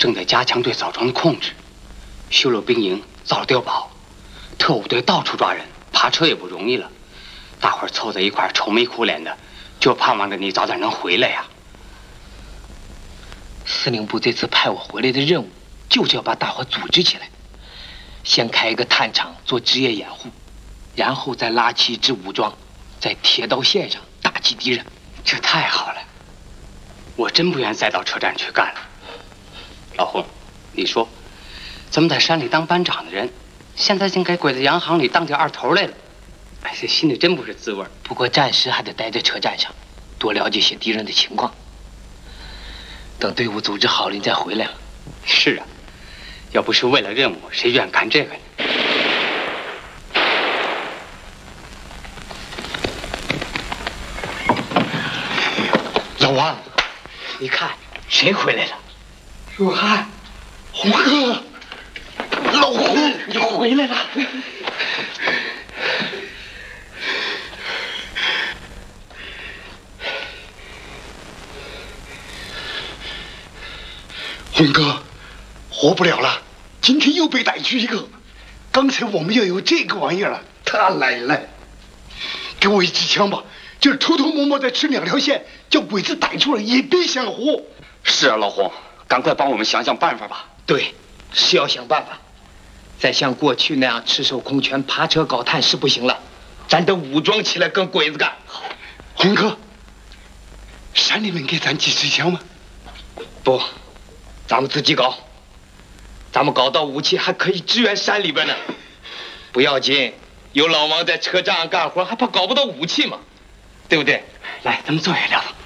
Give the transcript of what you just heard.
正在加强对枣庄的控制，修了兵营，造了碉堡，特务队到处抓人，扒车也不容易了。大伙儿凑在一块儿，愁眉苦脸的，就盼望着你早点能回来呀。 司令部这次派我回来的任务，就是要把大伙组织起来，先开一个探场做职业掩护，然后再拉起一支武装，在铁道线上打击敌人。 这太好了，我真不愿再到车站去干了。老洪，你说，咱们在山里当班长的人，现在竟该鬼在洋行里当起二头来了，哎，这心里真不是滋味。 不过暂时还得待在车站上，多了解些敌人的情况。等队伍组织好了，你再回来了。 是啊，要不是为了任务，谁愿干这个呢？ 老王，你看谁回来了？ 若涵，洪哥， 老洪，你回来了。 洪哥，活不了了，今天又被逮去一个。刚才我们要有这个玩意儿了，他来了，给我一支枪吧，就是偷偷摸摸再吃2条线，叫鬼子逮住了也别想活。 是啊，老洪，赶快帮我们想想办法吧。 对，是要想办法。再像过去那样赤手空拳爬车搞探是不行了，咱得武装起来跟鬼子干。 洪哥，山里面给咱几支枪吗？ 不，咱们自己搞。咱们搞到武器还可以支援山里边呢。不要紧，有老王在车站上干活，还怕搞不到武器吗？对不对？ 来，咱们坐下聊聊。